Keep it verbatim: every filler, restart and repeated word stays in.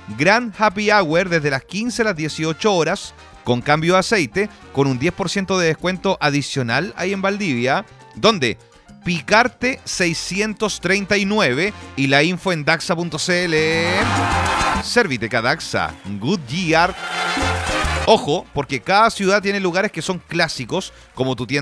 Gran Happy Hour desde las quince a las dieciocho horas con cambio de aceite, con un diez por ciento de descuento adicional ahí en Valdivia. ¿Dónde? Picarte seiscientos treinta y nueve y la info en daxa punto cl. Serviteca Daxa, Goodyear. Ojo, porque cada ciudad tiene lugares que son clásicos, como tu tienda